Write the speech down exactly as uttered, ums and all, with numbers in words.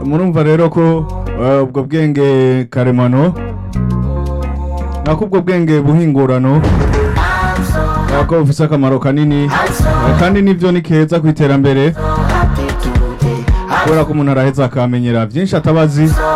murumva rero ko eh, ubwo bwenge karemano nako ubwo bwenge buhingurano ko bufise akamaro kanini eh, kandi nivyo ni keza kwiterambere kubera ko umuntu araheza akamenyera byinshi atabazi